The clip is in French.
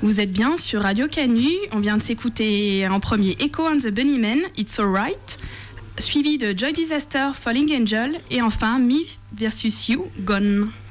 Vous êtes bien sur Radio Canu. On vient de s'écouter en premier Echo and the Bunnymen, It's Alright, suivi de Joy Disaster, Falling Angel, et enfin Me vs You, Gone.